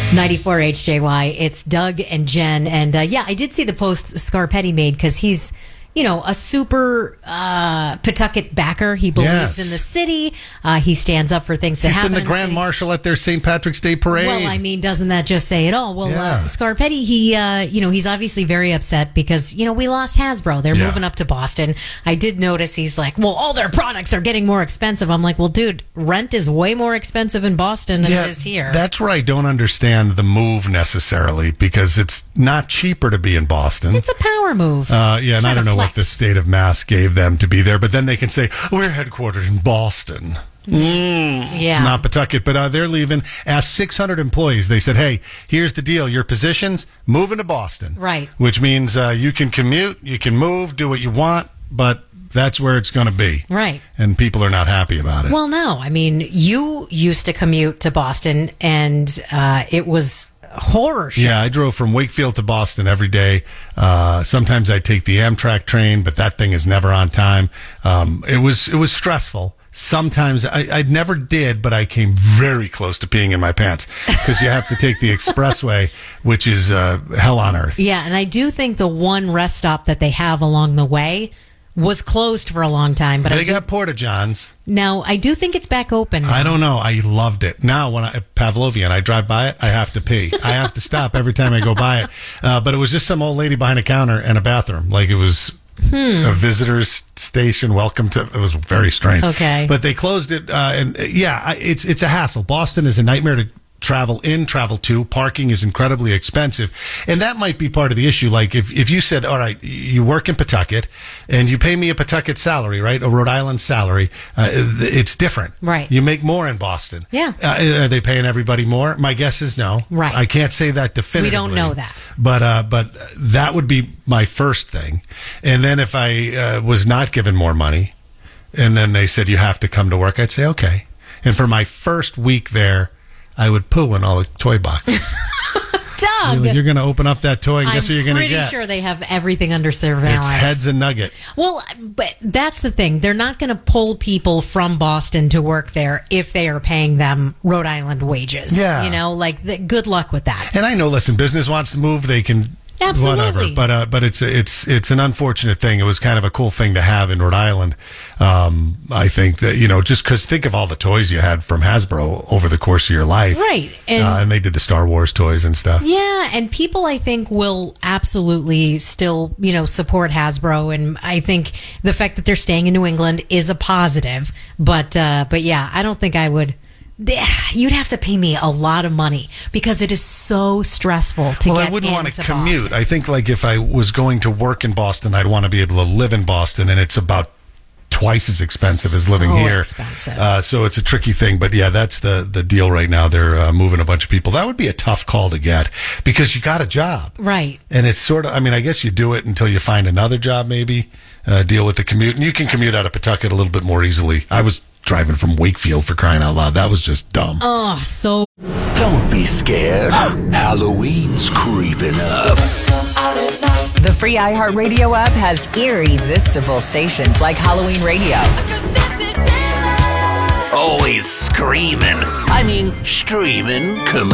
94 HJY. It's Doug and Jen. And I did see the post Scarpetti made because he's, a super Pawtucket backer. He believes in the city. He stands up for things that happen. He's been the Grand Marshal at their St. Patrick's Day parade. Well, doesn't that just say it all? Well, Scarpetti, he's obviously very upset because, we lost Hasbro. They're moving up to Boston. I did notice he's like, well, all their products are getting more expensive. I'm like, well, dude, rent is way more expensive in Boston than it is here. That's where I don't understand the move necessarily because it's not cheaper to be in Boston. It's a power move. And I don't know what the state of Mass gave them to be there, but then they can say, we're headquartered in Boston. Not Pawtucket, but they're leaving. Asked 600 employees. They said, hey, here's the deal. Your positions, moving to Boston. Right. Which means you can commute, you can move, do what you want, but that's where it's going to be. Right. And people are not happy about it. Well, no. You used to commute to Boston, and it was horror show. Yeah, I drove from Wakefield to Boston every day. Sometimes I take the Amtrak train, but that thing is never on time. It was stressful. Sometimes I never did, but I came very close to peeing in my pants because you have to take the expressway, which is hell on earth. Yeah, and I do think the one rest stop that they have along the way was closed for a long time. But they got Porta-Johns. Now, I do think it's back open now. I don't know. I loved it. Now, when Pavlovian, I drive by it, I have to pee. I have to stop every time I go by it. But it was just some old lady behind a counter and a bathroom. Like it was a visitor's station. Welcome to. It was very strange. Okay. But they closed it. It's a hassle. Boston is a nightmare to travel in, travel to. Parking is incredibly expensive. And that might be part of the issue. Like if you said, all right, you work in Pawtucket and you pay me a Pawtucket salary, right? A Rhode Island salary. It's different. Right. You make more in Boston. Yeah. Are they paying everybody more? My guess is no. Right. I can't say that definitively. We don't know that. But that would be my first thing. And then if I was not given more money and then they said you have to come to work, I'd say, okay. And for my first week there, I would poo in all the toy boxes. Doug! You're going to open up that toy and guess what you're going to get? I'm pretty sure they have everything under surveillance. It's heads and nugget. Well, but that's the thing. They're not going to pull people from Boston to work there if they are paying them Rhode Island wages. Yeah. Good luck with that. And I know, listen, business wants to move, they can... Absolutely. Whatever, but it's an unfortunate thing. It was kind of a cool thing to have in Rhode Island. I think that just because think of all the toys you had from Hasbro over the course of your life, right? And they did the Star Wars toys and stuff. Yeah, and people I think will absolutely still support Hasbro, and I think the fact that they're staying in New England is a positive. But yeah, I don't think I would. You'd have to pay me a lot of money because it is so stressful to get Well, I wouldn't want to commute. Boston. I think like if I was going to work in Boston, I'd want to be able to live in Boston, and it's about twice as expensive as living here. Expensive. So it's a tricky thing. But yeah, that's the deal right now. They're moving a bunch of people. That would be a tough call to get because you got a job. Right. And it's sort of, I guess you do it until you find another job maybe, deal with the commute. And you can commute out of Pawtucket a little bit more easily. I was driving from Wakefield for crying out loud. That was just dumb. Oh, so... Don't be scared. Halloween's creeping up. The free iHeartRadio app has irresistible stations like Halloween Radio. Always screaming. Streaming. Come